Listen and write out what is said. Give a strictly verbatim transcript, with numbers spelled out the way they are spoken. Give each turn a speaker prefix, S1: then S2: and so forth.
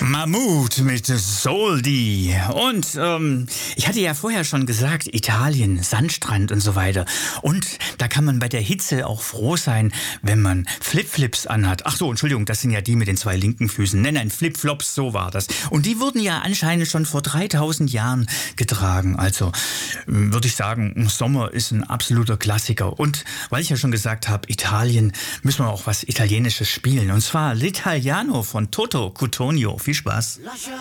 S1: Mammut mit Soldi. Und ähm, ich hatte ja vorher schon gesagt, Italien, Sandstrand und so weiter. Und da kann man bei der Hitze auch froh sein, wenn man Flipflips anhat. Ach so, Entschuldigung, das sind ja die mit den zwei linken Füßen. Nein, nein, Flipflops, so war das. Und die wurden ja anscheinend schon vor dreitausend Jahren getragen. Also würde ich sagen, Sommer ist ein absoluter Klassiker. Und weil ich ja schon gesagt habe, Italien, müssen wir auch was Italienisches spielen. Und zwar L'Italiano von Toto Cutugno. Viel Spaß.